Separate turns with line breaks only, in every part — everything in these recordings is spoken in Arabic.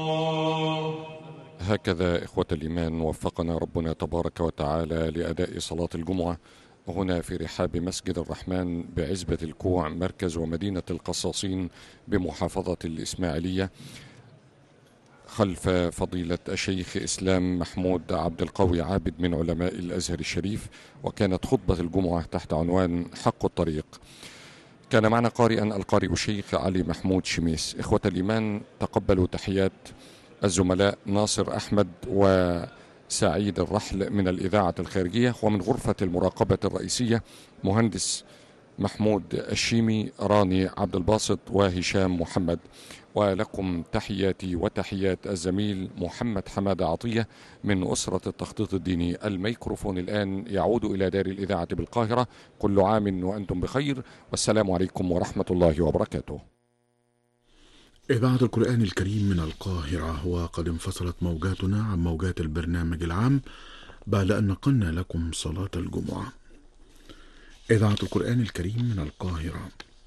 هكذا إخوة الإيمان وفقنا ربنا تبارك وتعالى لأداء صلاة الجمعة هنا في رحاب مسجد الرحمن بعزبة الكوع مركز ومدينة القصاصين بمحافظة الإسماعيلية، خلف فضيلة الشيخ إسلام محمود عبد القوي عابد من علماء الأزهر الشريف. وكانت خطبة الجمعة تحت عنوان حق الطريق. كان معنا قارئا القارئ الشيخ علي محمود شميس. إخوة الإيمان، تقبلوا تحيات الزملاء ناصر أحمد وسعيد الرحل من الإذاعة الخارجية، ومن غرفة المراقبة الرئيسية مهندس محمود الشيمي، راني عبد الباسط، وهشام محمد. ولكم تحياتي وتحيات الزميل محمد حماد عطية من أسرة التخطيط الديني. الميكروفون الآن يعود إلى دار الإذاعة بالقاهرة. كل عام وأنتم بخير، والسلام عليكم ورحمة الله وبركاته.
إذاعة القرآن الكريم من القاهرة، وقد انفصلت موجاتنا عن موجات البرنامج العام بعد أن نقلنا لكم صلاة الجمعة. إذاعة القرآن الكريم من القاهرة.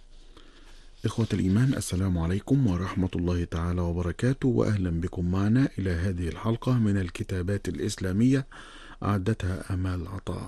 إخوة الإيمان، السلام عليكم ورحمة الله تعالى وبركاته، وأهلا بكم معنا إلى هذه الحلقة من الكتابات الإسلامية أعدتها آمال عطاء.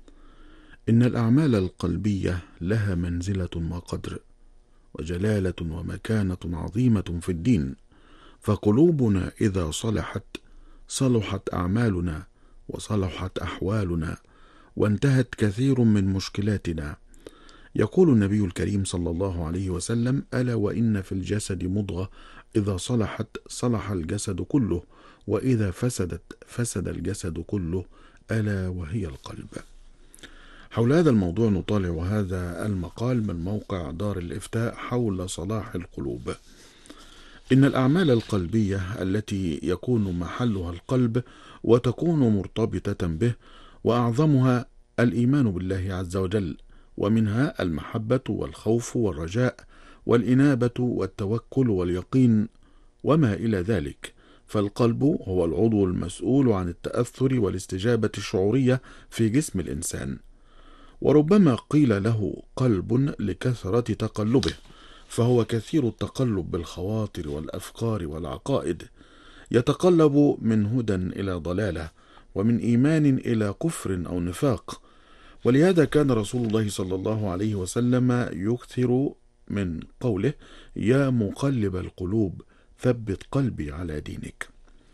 إن الأعمال القلبية لها منزلة وقدر وجلالة ومكانة عظيمة في الدين، فقلوبنا إذا صلحت صلحت أعمالنا وصلحت أحوالنا وانتهت كثير من مشكلاتنا. يقول النبي الكريم صلى الله عليه وسلم: ألا وإن في الجسد مضغة إذا صلحت صلح الجسد كله، وإذا فسدت فسد الجسد كله، ألا وهي القلب. حول هذا الموضوع نطالع هذا المقال من موقع دار الإفتاء حول صلاح القلوب. إن الأعمال القلبية التي يكون محلها القلب وتكون مرتبطة به، وأعظمها الإيمان بالله عز وجل، ومنها المحبة والخوف والرجاء والإنابة والتوكل واليقين وما إلى ذلك. فالقلب هو العضو المسؤول عن التأثر والاستجابة الشعورية في جسم الإنسان، وربما قيل له قلب لكثرة تقلبه، فهو كثير التقلب بالخواطر والأفكار والعقائد، يتقلب من هدى إلى ضلالة، ومن إيمان إلى كفر أو نفاق. ولهذا كان رسول الله صلى الله عليه وسلم يكثر من قوله: يا مقلب القلوب ثبت قلبي على دينك.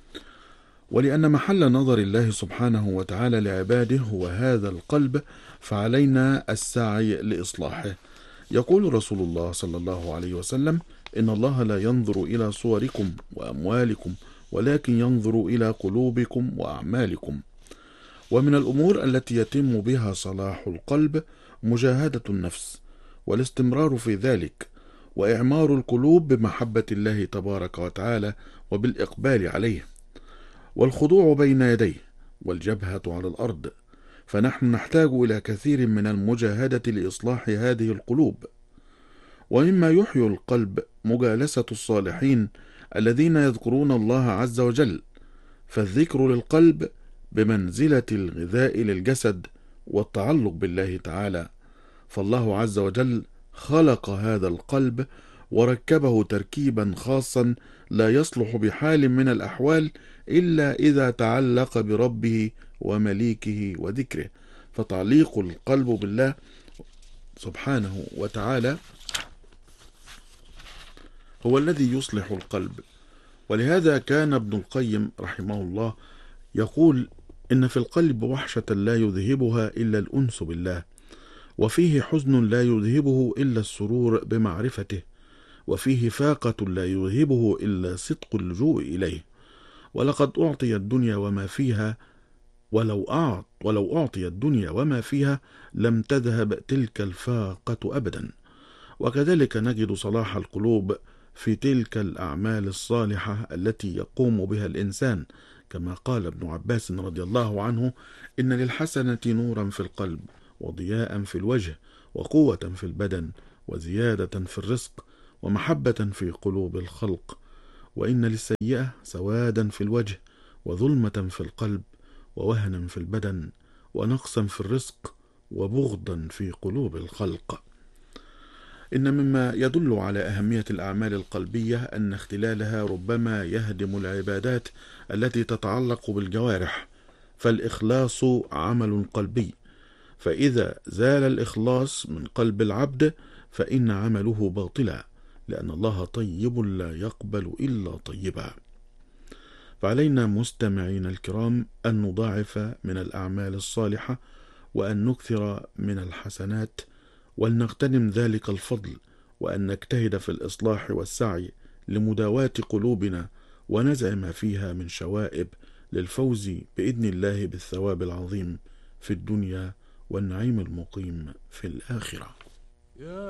ولأن محل نظر الله سبحانه وتعالى لعباده هو هذا القلب، فعلينا السعي لإصلاحه. يقول رسول الله صلى الله عليه وسلم: إن الله لا ينظر إلى صوركم وأموالكم، ولكن ينظر إلى قلوبكم وأعمالكم. ومن الأمور التي يتم بها صلاح القلب مجاهدة النفس والاستمرار في ذلك، وإعمار القلوب بمحبة الله تبارك وتعالى وبالإقبال عليه، والخضوع بين يديه، والجبهة على الأرض. فنحن نحتاج إلى كثير من المجاهدة لإصلاح هذه القلوب. ومما يحيي القلب مجالسة الصالحين الذين يذكرون الله عز وجل، فالذكر للقلب بمنزلة الغذاء للجسد والتعلق بالله تعالى. فالله عز وجل خلق هذا القلب وركبه تركيبا خاصا لا يصلح بحال من الأحوال إلا إذا تعلق بربه ومليكه وذكره. فتعليق القلب بالله سبحانه وتعالى هو الذي يصلح القلب. ولهذا كان ابن القيم رحمه الله يقول: إن في القلب وحشة لا يذهبها إلا الأنس بالله، وفيه حزن لا يذهبه إلا السرور بمعرفته، وفيه فاقة لا يذهبه إلا صدق اللجوء إليه. ولقد أعطي الدنيا وما فيها، ولو أعطي الدنيا وما فيها لم تذهب تلك الفاقة أبدا. وكذلك نجد صلاح القلوب في تلك الأعمال الصالحة التي يقوم بها الإنسان، كما قال ابن عباس رضي الله عنه: إن للحسنة نورا في القلب، وضياء في الوجه، وقوة في البدن، وزيادة في الرزق، ومحبة في قلوب الخلق. وإن للسيئة سوادا في الوجه، وظلمة في القلب، ووهنا في البدن، ونقصا في الرزق، وبغضا في قلوب الخلق. إن مما يدل على أهمية الأعمال القلبية أن اختلالها ربما يهدم العبادات التي تتعلق بالجوارح، فالإخلاص عمل قلبي، فإذا زال الإخلاص من قلب العبد فإن عمله باطلا، لأن الله طيب لا يقبل إلا طيبا. فعلينا مستمعين الكرام أن نضاعف من الأعمال الصالحة، وأن نكثر من الحسنات، ولنغتنم ذلك الفضل، وأن نجتهد في الإصلاح والسعي لمداواة قلوبنا ونزع ما فيها من شوائب للفوز بإذن الله بالثواب العظيم في الدنيا والنعيم المقيم في الآخرة.